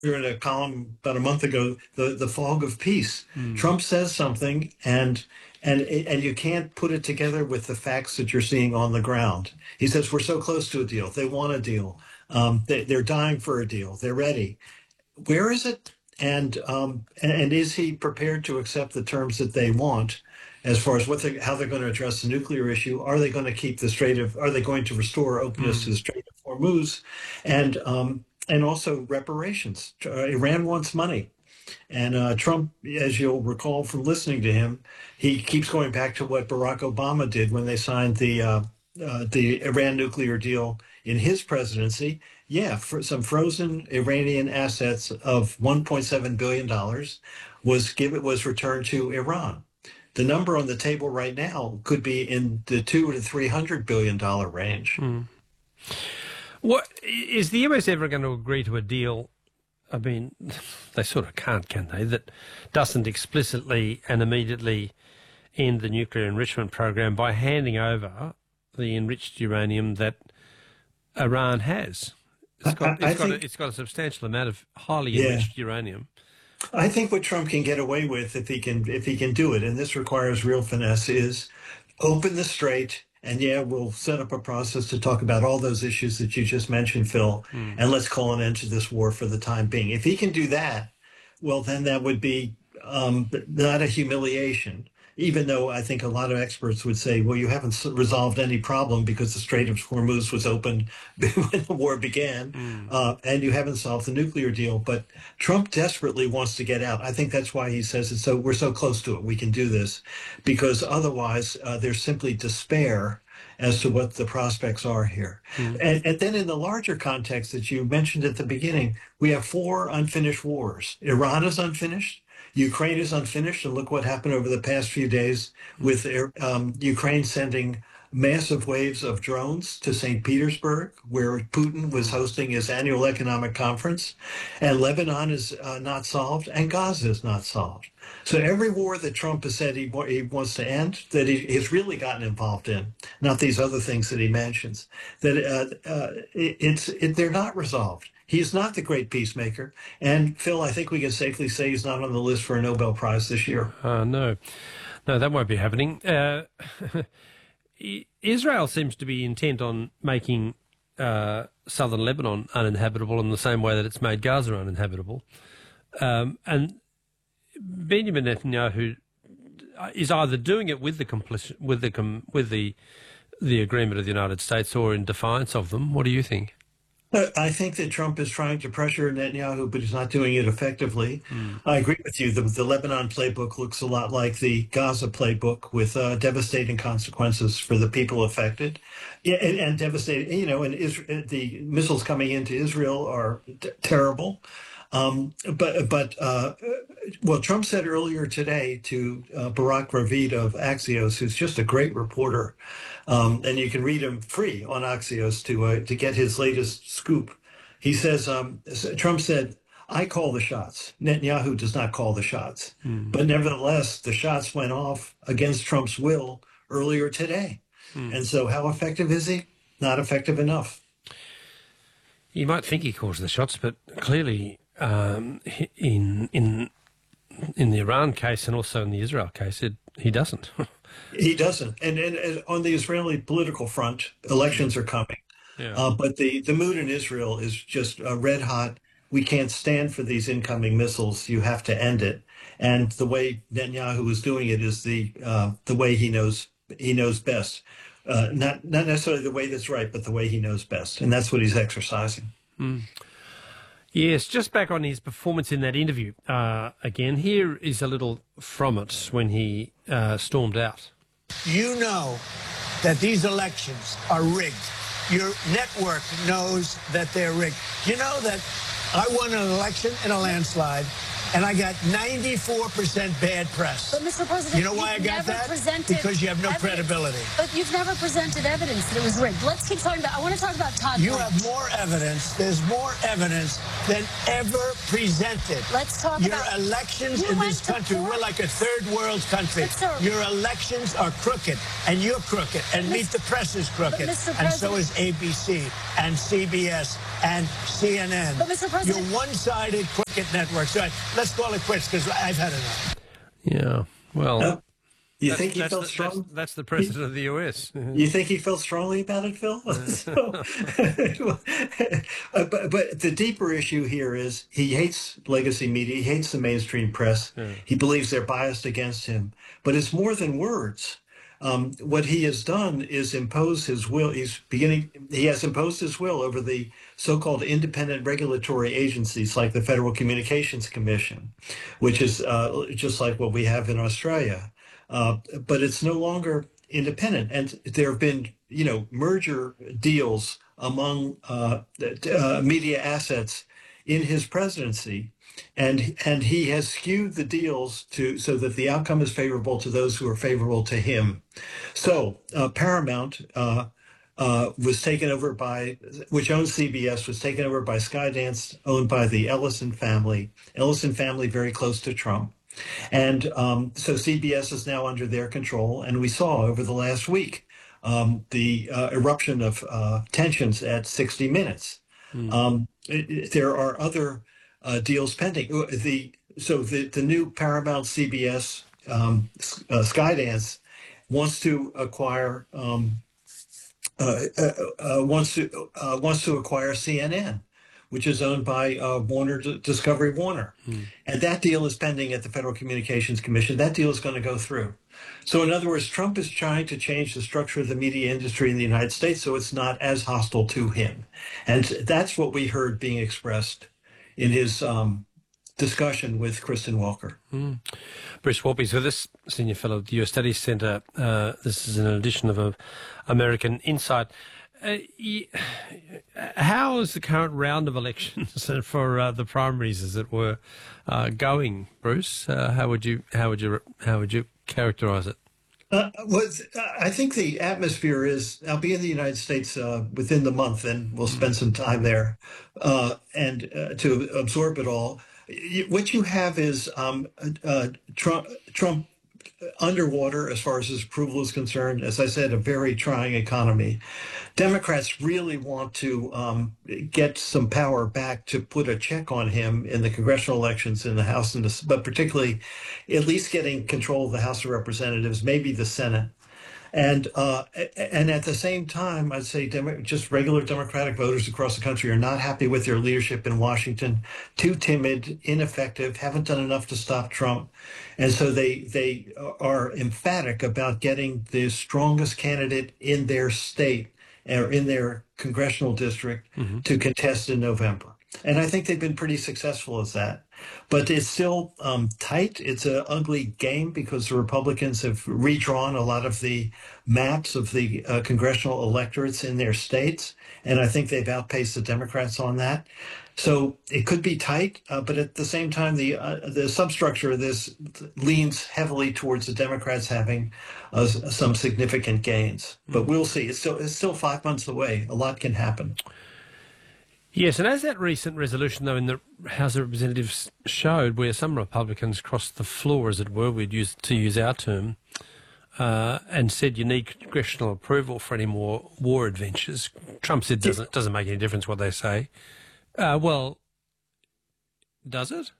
in a column about a month ago, the fog of peace. Mm. Trump says something, and you can't put it together with the facts that you're seeing on the ground. He says we're so close to a deal. They want a deal. They're dying for a deal. They're ready. Where is it? And is he prepared to accept the terms that they want, as far as how they're going to address the nuclear issue? Are they going to keep the Strait of? Are they going to restore openness to Mm. the Strait of Hormuz? And also reparations. Iran wants money. And Trump, as you'll recall from listening to him, he keeps going back to what Barack Obama did when they signed the Iran nuclear deal in his presidency. Yeah, for some frozen Iranian assets of $1.7 billion was returned to Iran. The number on the table right now could be in the $200 to $300 billion range. Mm. What is the US ever going to agree to a deal? I mean, they sort of can't, can they? That doesn't explicitly and immediately end the nuclear enrichment program by handing over the enriched uranium that Iran has. It's got a substantial amount of highly enriched uranium. I think what Trump can get away with, if he can do it, and this requires real finesse, is open the strait. And we'll set up a process to talk about all those issues that you just mentioned, Phil, and let's call an end to this war for the time being. If he can do that, well, then that would be not a humiliation, even though I think a lot of experts would say, well, you haven't resolved any problem because the Strait of Hormuz was open when the war began, and you haven't solved the nuclear deal. But Trump desperately wants to get out. I think that's why he says it's we're so close to it, we can do this, because otherwise there's simply despair as to what the prospects are here. And then in the larger context that you mentioned at the beginning, we have 4 unfinished wars. Iran is unfinished. Ukraine is unfinished, and look what happened over the past few days with Ukraine sending massive waves of drones to St. Petersburg, where Putin was hosting his annual economic conference, and Lebanon is not solved, and Gaza is not solved. So every war that Trump has said he wants to end, that he's really gotten involved in, not these other things that he mentions, that they're not resolved. He's not the great peacemaker. And Phil, I think we can safely say he's not on the list for a Nobel Prize this year. No, that won't be happening. Israel seems to be intent on making southern Lebanon uninhabitable in the same way that it's made Gaza uninhabitable. And Benjamin Netanyahu is either doing it with the agreement of the United States or in defiance of them. What do you think? I think that Trump is trying to pressure Netanyahu, but he's not doing it effectively. I agree with you. The Lebanon playbook looks a lot like the Gaza playbook, with devastating consequences for the people affected, and devastating. And the missiles coming into Israel are terrible. Well, Trump said earlier today to Barak Ravid of Axios, who's just a great reporter, and you can read him free on Axios to get his latest scoop. He says, Trump said, I call the shots. Netanyahu does not call the shots. But nevertheless, the shots went off against Trump's will earlier today. And so how effective is he? Not effective enough. You might think he calls the shots, but clearly in the Iran case and also in the Israel case, he doesn't. He doesn't. And on the Israeli political front, elections are coming. Yeah. But the mood in Israel is just red hot. We can't stand for these incoming missiles. You have to end it. And the way Netanyahu is doing it is the way he knows best. Not necessarily the way that's right, but the way he knows best. And that's what he's exercising. Yes, just back on his performance in that interview again. Here is a little from it when he stormed out. You know that these elections are rigged. Your network knows that they're rigged. You know that I won an election in a landslide, and I got 94% bad press. But, Mr. President, you know why I got that? Because you have no credibility. But you've never presented evidence that it was rigged. Let's keep talking about, I want to talk about Todd You Blanche. have more evidence. There's more evidence than ever presented. Let's talk Your about... elections in this country, we're like a third world country. Your elections are crooked, and you're crooked, and Meet the Press is crooked, and so is ABC, and CBS, and CNN. But, Mr. President... You're one-sided crooked networks. All right, let's call it quits, because I've had enough. Yeah, well... You think he felt strong? That's the president of the US. You think he felt strongly about it, Phil? But the deeper issue here is he hates legacy media. He hates the mainstream press. Yeah. He believes they're biased against him. But it's more than words. What he has done is impose his will. He has imposed his will over the so-called independent regulatory agencies like the Federal Communications Commission, which is just like what we have in Australia. But it's no longer independent. And there have been, merger deals among media assets in his presidency. And he has skewed the deals so that the outcome is favorable to those who are favorable to him. So Paramount was taken over which owns CBS, was taken over by Skydance, owned by the Ellison family. Ellison family very close to Trump. And so CBS is now under their control. And we saw over the last week the eruption of tensions at 60 Minutes. There are other deals pending. The new Paramount CBS Skydance wants to acquire CNN, which is owned by Discovery Warner. And that deal is pending at the Federal Communications Commission. That deal is going to go through. So in other words, Trump is trying to change the structure of the media industry in the United States so it's not as hostile to him. And that's what we heard being expressed in his discussion with Kristen Welker. Bruce Walby, so this senior fellow at the U.S. Studies Center, this is an edition of American Insight. How is the current round of elections for the primaries, as it were, going, Bruce? How would you characterize it? I think the atmosphere is, I'll be in the United States within the month, and we'll spend some time there and to absorb it all. What you have is Trump underwater as far as his approval is concerned. As I said, a very trying economy. Democrats really want to get some power back to put a check on him in the congressional elections in the House, but particularly at least getting control of the House of Representatives, maybe the Senate. And at the same time, I'd say just regular Democratic voters across the country are not happy with their leadership in Washington. Too timid, ineffective, haven't done enough to stop Trump. And so they are emphatic about getting the strongest candidate in their state or in their congressional district to contest in November. And I think they've been pretty successful at that. But it's still tight. It's an ugly game because the Republicans have redrawn a lot of the maps of the congressional electorates in their states. And I think they've outpaced the Democrats on that. So it could be tight, but at the same time, the substructure of this leans heavily towards the Democrats having some significant gains. But we'll see. It's still 5 months away. A lot can happen. Yes, and as that recent resolution, though, in the House of Representatives showed, where some Republicans crossed the floor, as it were, we'd use our term, and said you need congressional approval for any more war adventures. Trump said doesn't make any difference what they say. Well, does it?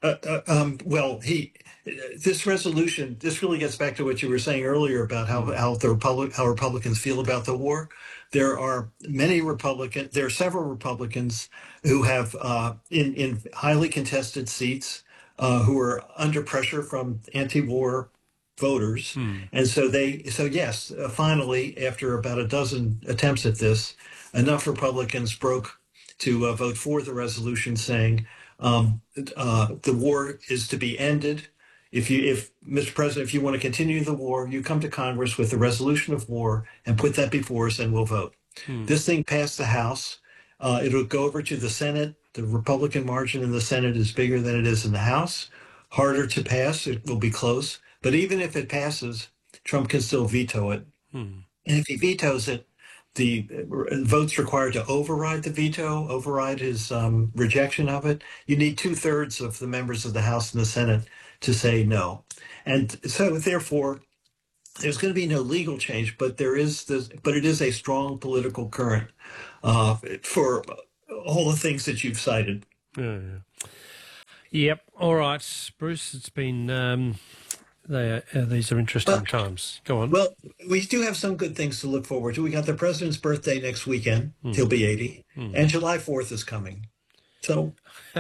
This resolution, this really gets back to what you were saying earlier about how Republicans feel about the war. There are several Republicans who have in highly contested seats who are under pressure from anti-war voters. And so yes, finally, after about a dozen attempts at this, enough Republicans broke to vote for the resolution saying the war is to be ended. If Mr. President, if you want to continue the war, you come to Congress with the resolution of war and put that before us and we'll vote. This thing passed the House. It'll go over to the Senate The Republican margin in the Senate is bigger than it is in the House. Harder to pass. It will be close. But even if it passes, Trump can still veto it. And if he vetoes it, the votes required to override the veto, override his rejection of it, you need 2/3 of the members of the House and the Senate to say no. And so therefore, there's going to be no legal change, but it is a strong political current for all the things that you've cited. Yeah. Yep. All right, Bruce. It's been these are interesting times. Go on. Well, we do have some good things to look forward to. We got the president's birthday next weekend. He'll be 80, and July 4th is coming. So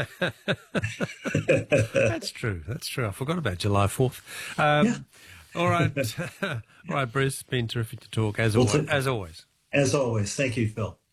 That's true. That's true. I forgot about July 4th. All right. All right, Bruce. It's been terrific to talk as always. As always. Thank you, Phil.